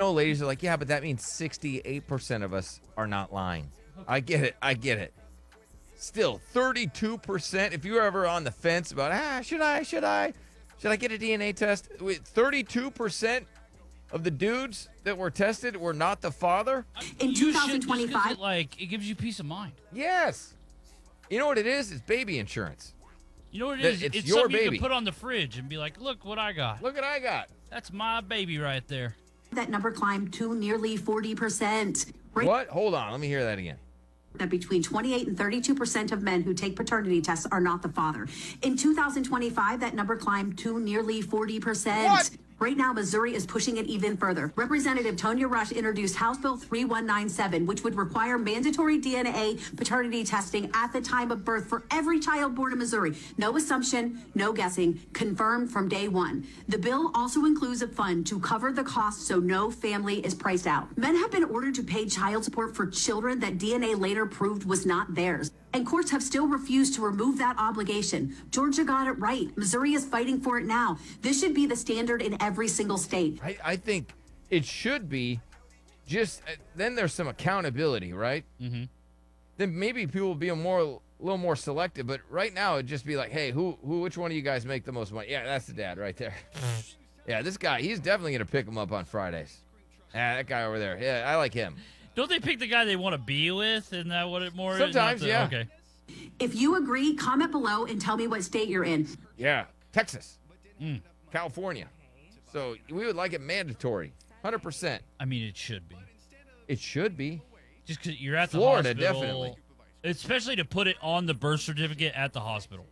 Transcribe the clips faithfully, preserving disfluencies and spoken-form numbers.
know ladies are like, yeah, but that means sixty-eight percent of us are not lying. I get it. I get it. Still, thirty-two percent, if you're ever on the fence about, ah, should I, should I, should I get a D N A test? Wait, thirty-two percent of the dudes that were tested were not the father? In You should, just 'cause twenty twenty-five, it, like, it gives you peace of mind. Yes. You know what it is? It's baby insurance. You know what it That is? it's It's your something you baby. can put on the fridge and be like, look what I got. Look what I got. That's my baby right there. that number climbed to nearly forty percent. Right What? Hold on. Let me hear that again. that between twenty-eight and thirty-two percent of men who take paternity tests are not the father. In two thousand twenty-five, that number climbed to nearly forty percent. What? Right now, Missouri is pushing it even further. Representative Tonya Rush introduced House Bill three one nine seven, which would require mandatory D N A paternity testing at the time of birth for every child born in Missouri. No assumption, no guessing, confirmed from day one. The bill also includes a fund to cover the cost so no family is priced out. Men have been ordered to pay child support for children that D N A later proved was not theirs. And courts have still refused to remove that obligation. Georgia got it right. Missouri is fighting for it now. This should be the standard in every single state. I, I think it should be just, uh, then there's some accountability, right? Mm-hmm. Then maybe people will be a more, a little more selective. But right now, it'd just be like, hey, who, who, which one of you guys make the most money? Yeah, that's the dad right there. Yeah, this guy, he's definitely going to pick him up on Fridays. Yeah, that guy over there. Yeah, I like him. Don't they pick the guy they want to be with? Isn't that what it more is? Not Sometimes, the- yeah. Okay. If you agree, comment below and tell me what state you're in. Yeah, Texas, Mm. California. So we would like it mandatory, one hundred percent. I mean, it should be. It should be. Just because you're at the Florida, hospital. definitely. Especially to put it on the birth certificate at the hospital.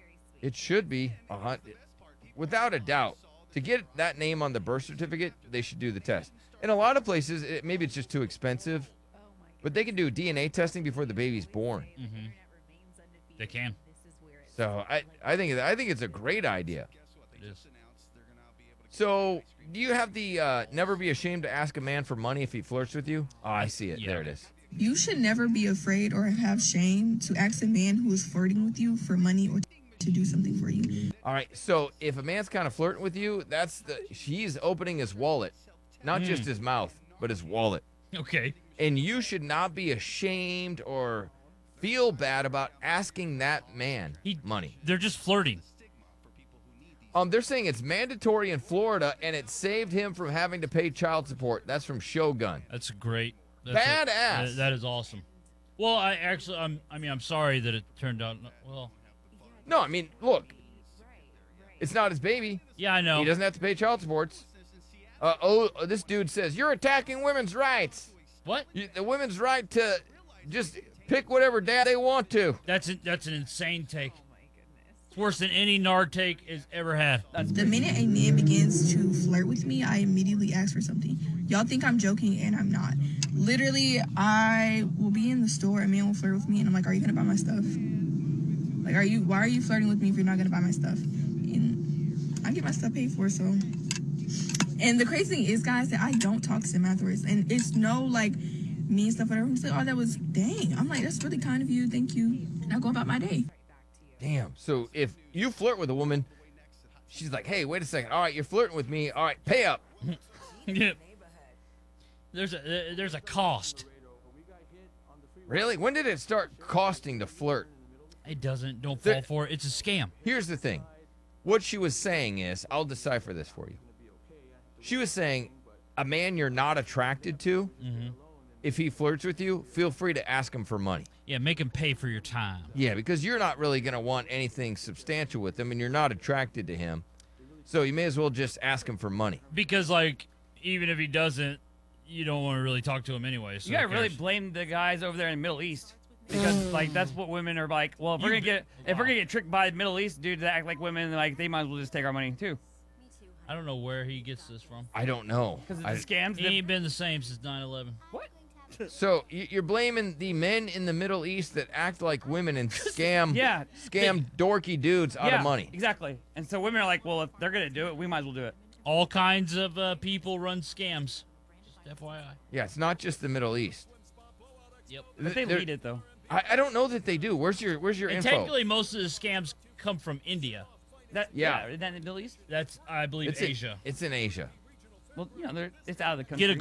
It should be. a hun- Without a doubt. To get that name on the birth certificate, they should do the test. In a lot of places, it, maybe it's just too expensive, but they can do D N A testing before the baby's born. Mm-hmm. They can. So I, I think I think it's a great idea. It is. So do you have the uh, never be ashamed to ask a man for money if he flirts with you? Oh, I see it. Yeah. There it is. You should never be afraid or have shame to ask a man who is flirting with you for money or to do something for you. All right. So if a man's kind of flirting with you, that's the he's opening his wallet, not just his mouth, but his wallet. Okay. And you should not be ashamed or feel bad about asking that man He- money. They're just flirting. Um, they're saying it's mandatory in Florida, and it saved him from having to pay child support. That's from Shogun. That's great. That's a- Badass. that- that is awesome. Well, I actually, I'm, I mean, I'm sorry that it turned out. Not, well, No, I mean, look, it's not his baby. yeah, I know. He doesn't have to pay child supports. Uh, oh, this dude says you're attacking women's rights. What? You, the women's right to just pick whatever dad they want to. That's a, that's an insane take. It's worse than any Nard take has ever had. The minute a man begins to flirt with me, I immediately ask for something. Y'all think I'm joking, and I'm not. Literally, I will be in the store, a man will flirt with me, and I'm like, are you gonna buy my stuff? Like, are you, why are you flirting with me if you're not gonna buy my stuff? And I get my stuff paid for, so. And the crazy thing is, guys, that I don't talk to him afterwards. And it's no, like, mean stuff, whatever. I'm just like, oh, that was, dang. I'm like, that's really kind of you, thank you. And I go about my day. Damn. So if you flirt with a woman, she's like, hey, wait a second. All right, you're flirting with me. All right, pay up. Yeah. There's a there's a cost. Really? When did it start costing to flirt? It doesn't. Don't There- fall for it. It's a scam. Here's the thing. What she was saying is, I'll decipher this for you. She was saying, a man you're not attracted to, if he flirts with you, feel free to ask him for money. Yeah, make him pay for your time. Yeah, because you're not really going to want anything substantial with him, and you're not attracted to him. So you may as well just ask him for money. Because like, even if he doesn't, you don't want to really talk to him anyway. So You gotta who really cares? blame the guys over there in the Middle East. Because like that's what women are like. Well, if we're You gonna get be- if we're gonna get tricked by the Middle East dudes that act like women, like they might as well just take our money too. I don't know where he gets this from. I don't know. Because I- it's scams. He ain't been the same since nine eleven. What? So y- you're blaming the men in the Middle East that act like women and scam, Yeah. scam dorky dudes out yeah, of money. Exactly. And so women are like, well, if they're gonna do it, we might as well do it. All kinds of uh, people run scams. Just F Y I. Yeah, it's not just the Middle East. Yep. But they They're- lead it though. I, I don't know that they do. Where's your Where's your And info? technically, most of the scams come from India. That Yeah. yeah. Is that in the Middle East? That's, I believe, it's in- Asia. it's in Asia. Well, you know, they're it's out of the country. Get a